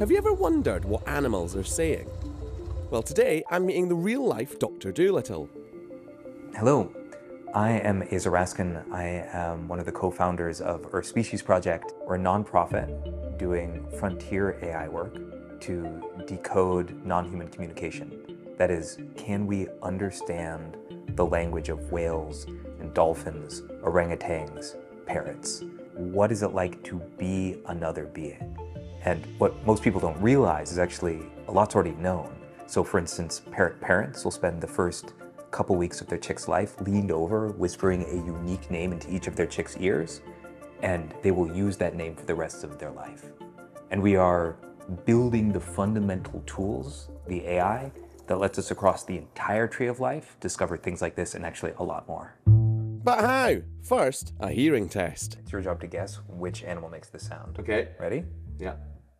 Have you ever wondered what animals are saying? Well, today I'm meeting the real-life Dr. Dolittle. Hello, I am Asa Raskin. I am one of the co-founders of Earth Species Project. We're a nonprofit doing frontier AI work to decode non-human communication. That is, can we understand the language of whales and dolphins, orangutans, parrots? What is it like to be another being? And what most people don't realize is actually a lot's already known. So for instance, parrot parents will spend the first couple weeks of their chick's life leaned over, whispering a unique name into each of their chick's ears, and they will use that name for the rest of their life. And we are building the fundamental tools, the AI, that lets us across the entire tree of life discover things like this and actually a lot more. But how? First, a hearing test. It's your job to guess which animal makes this sound. Okay. Ready? Yeah.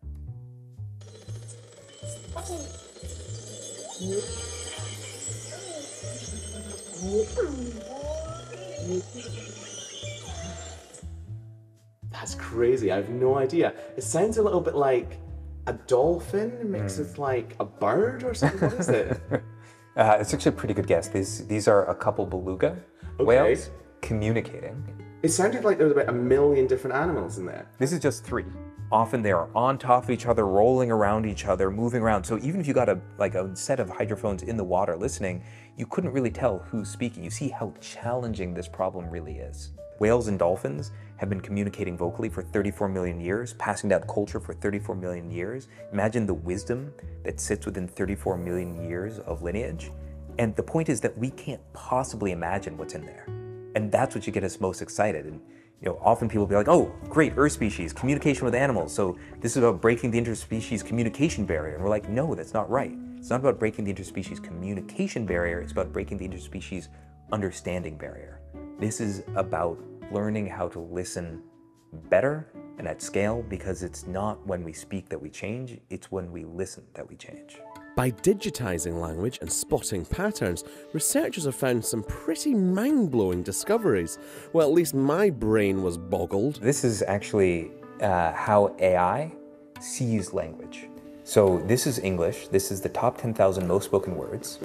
That's crazy. I have no idea. It sounds a little bit like a dolphin mixed with like a bird or something. What is it? It's actually a pretty good guess. These are a couple beluga whales communicating. It sounded like there was about 1 million different animals in there. This is just 3. Often they are on top of each other, rolling around each other, moving around. So even if you got a set of hydrophones in the water listening, you couldn't really tell who's speaking. You see how challenging this problem really is. Whales and dolphins have been communicating vocally for 34 million years, passing down culture for 34 million years. Imagine the wisdom that sits within 34 million years of lineage. And the point is that we can't possibly imagine what's in there. And that's what should get us most excited. And often people will be like, oh, great, Earth species, communication with animals. So this is about breaking the interspecies communication barrier. And we're like, no, that's not right. It's not about breaking the interspecies communication barrier. It's about breaking the interspecies understanding barrier. This is about learning how to listen better and at scale, because it's not when we speak that we change, it's when we listen that we change. By digitizing language and spotting patterns, researchers have found some pretty mind-blowing discoveries. Well, at least my brain was boggled. This is actually how AI sees language. So this is English. This is the top 10,000 most spoken words.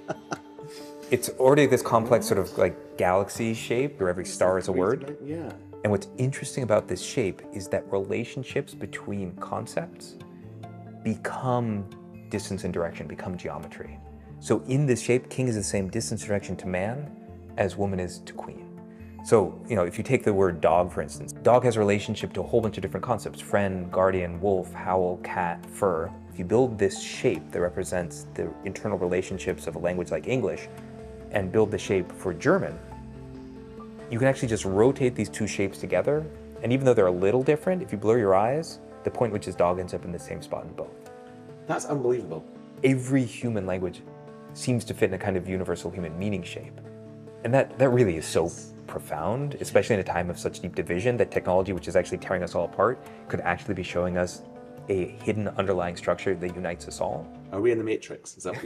It's already this complex sort of like galaxy shape where every star is a word. Yeah. And what's interesting about this shape is that relationships between concepts become distance and direction, become geometry. So in this shape, king is the same distance and direction to man as woman is to queen. So, if you take the word dog, for instance, dog has a relationship to a whole bunch of different concepts: friend, guardian, wolf, howl, cat, fur. If you build this shape that represents the internal relationships of a language like English and build the shape for German, you can actually just rotate these two shapes together. And even though they're a little different, if you blur your eyes, the point which is dog ends up in the same spot in both. That's unbelievable. Every human language seems to fit in a kind of universal human meaning shape. And that really is so profound, especially in a time of such deep division, that technology, which is actually tearing us all apart, could actually be showing us a hidden underlying structure that unites us all. Are we in the Matrix? Is that what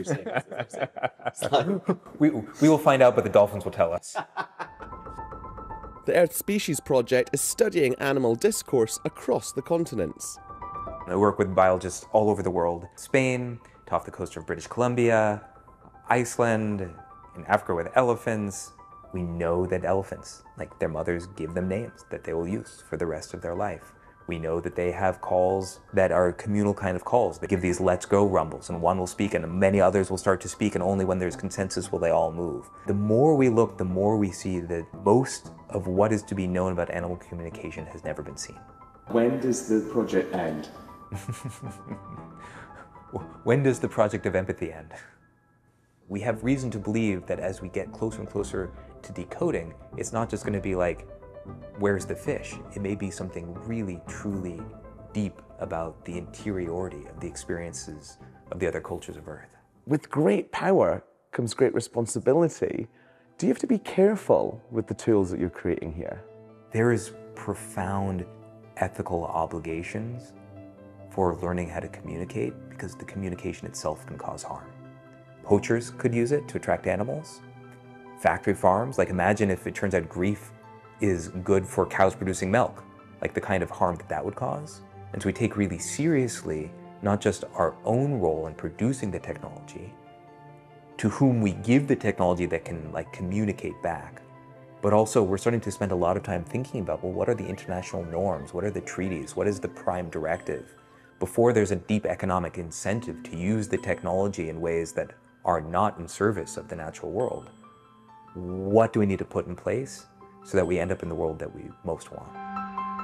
you're saying? We will find out, but the dolphins will tell us. The Earth Species Project is studying animal discourse across the continents. I work with biologists all over the world. Spain, to off the coast of British Columbia, Iceland, in Africa with elephants. We know that elephants, like their mothers, give them names that they will use for the rest of their life. We know that they have calls that are communal kind of calls. They give these let's go rumbles, and one will speak and many others will start to speak, and only when there's consensus will they all move. The more we look, the more we see that most of what is to be known about animal communication has never been seen. When does the project end? When does the project of empathy end? We have reason to believe that as we get closer and closer to decoding, it's not just going to be like, where's the fish? It may be something really, truly deep about the interiority of the experiences of the other cultures of Earth. With great power comes great responsibility. Do you have to be careful with the tools that you're creating here? There is profound ethical obligations for learning how to communicate, because the communication itself can cause harm. Poachers could use it to attract animals. Factory farms, like imagine if it turns out grief is good for cows producing milk, like the kind of harm that that would cause. And so we take really seriously not just our own role in producing the technology, to whom we give the technology that can like communicate back, but also we're starting to spend a lot of time thinking about, well, what are the international norms? What are the treaties? What is the prime directive? Before there's a deep economic incentive to use the technology in ways that are not in service of the natural world, what do we need to put in place so that we end up in the world that we most want?